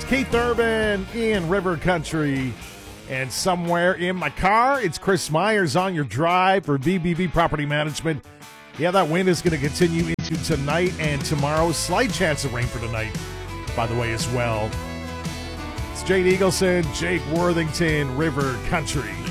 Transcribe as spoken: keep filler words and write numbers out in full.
Keith Urban in River Country. And somewhere in my car, it's Chris Myers on your drive for B B B Property Management. Yeah, that wind is going to continue into tonight and tomorrow. Slight chance of rain for tonight, by the way, as well. It's Jade Eagleson, Jake Worthington, River Country.